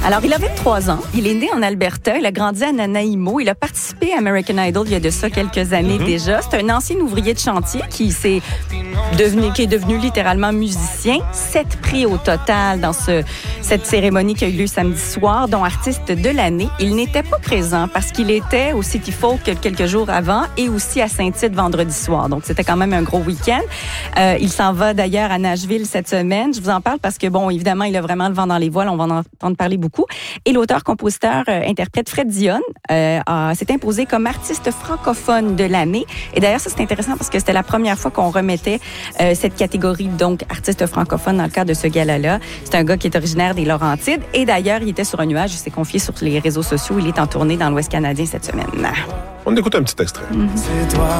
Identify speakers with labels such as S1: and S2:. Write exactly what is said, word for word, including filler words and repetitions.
S1: Alors, il avait trois ans. Il est né en Alberta. Il a grandi à Nanaimo. Il a participé à American Idol il y a de ça quelques années mm-hmm. déjà. C'est un ancien ouvrier de chantier qui, s'est devenu, qui est devenu littéralement musicien. Sept prix au total dans ce, cette cérémonie qui a eu lieu samedi soir, dont artiste de l'année. Il n'était pas présent parce qu'il était au City Folk quelques jours avant et aussi à Saint-Tite vendredi soir. Donc, c'était quand même un gros week-end. Euh, il s'en va d'ailleurs à Nashville cette semaine. Je vous en parle parce que, bon, évidemment, il a vraiment le vent dans les voiles. On va en entendre parler beaucoup. Et l'auteur-compositeur-interprète Fred Dionne euh, a, s'est imposé comme artiste francophone de l'année. Et d'ailleurs, ça, c'est intéressant parce que c'était la première fois qu'on remettait euh, cette catégorie, donc artiste francophone, dans le cadre de ce gala-là. C'est un gars qui est originaire des Laurentides. Et d'ailleurs, il était sur un nuage. Il s'est confié sur les réseaux sociaux. Il est en tournée dans l'Ouest canadien cette semaine.
S2: On écoute un petit extrait.
S1: Mm-hmm.
S3: C'est toi.